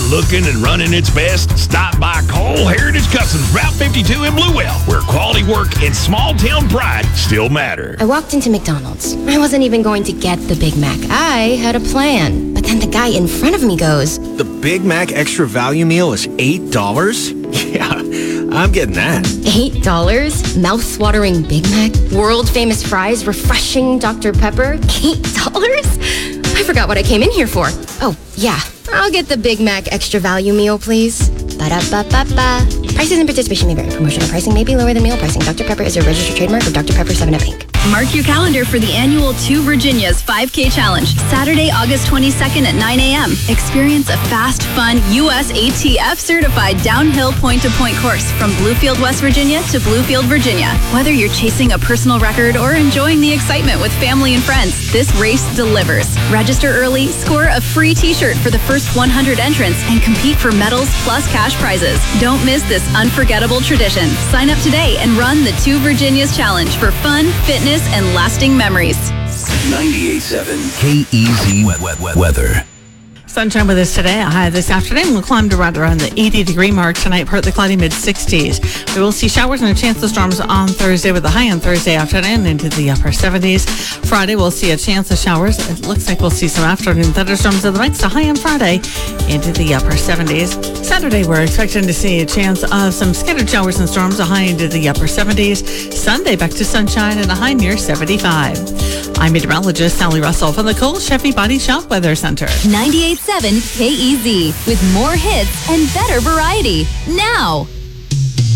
looking and running its best? Stop by Cole Heritage Customs, Route 52 in Bluewell, where quality work and small-town pride still matter. I walked into McDonald's. I wasn't even going to get the Big Mac. I had a plan. But then the guy in front of me goes, "The Big Mac Extra Value Meal is $8? Yeah, I'm getting that." $8? Mouth-watering Big Mac? World-famous fries? Refreshing Dr. Pepper? $8? I forgot what I came in here for. Oh, yeah. I'll get the Big Mac Extra Value Meal, please. Ba-da-ba-ba-ba. Prices and participation may vary. Promotional pricing may be lower than meal pricing. Dr. Pepper is a registered trademark of Dr. Pepper 7UP Inc. Mark your calendar for the annual Two Virginias 5K Challenge, Saturday, August 22nd at 9 a.m. Experience a fast, fun, USATF certified downhill point-to-point course from Bluefield, West Virginia to Bluefield, Virginia. Whether you're chasing a personal record or enjoying the excitement with family and friends, this race delivers. Register early, score a free t-shirt for the first 100 entrants, and compete for medals plus cash prizes. Don't miss this unforgettable tradition. Sign up today and run the Two Virginias Challenge for fun, fitness, and lasting memories. 98.7 KEZ weather. Sunshine with us today. A high this afternoon. We'll climb to right around the 80-degree mark tonight, partly cloudy, mid-60s. We will see showers and a chance of storms on Thursday with a high on Thursday afternoon into the upper 70s. Friday, we'll see a chance of showers. It looks like we'll see some afternoon thunderstorms in the mix. A high on Friday into the upper 70s. Saturday, we're expecting to see a chance of some scattered showers and storms, a high into the upper 70s. Sunday, back to sunshine and a high near 75. I'm meteorologist Sally Russell from the Cole Chevy Body Shop Weather Center. 98.7 KEZ with more hits and better variety now.